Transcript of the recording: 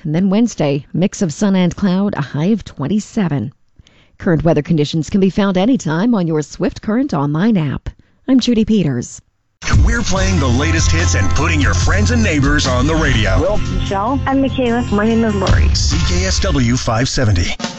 And then Wednesday, mix of sun and cloud, a high of 27. Current weather conditions can be found anytime on your Swift Current online app. I'm Judy Peters. We're playing the latest hits and putting your friends and neighbors on the radio. Will, Michelle. I'm Michaela. My name is Lori. CKSW 570.